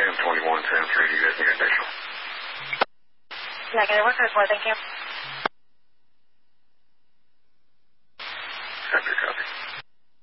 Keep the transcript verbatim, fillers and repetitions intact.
M twenty-one, Sam three, do you guys need additional? Negative, one thirty-four, thank you.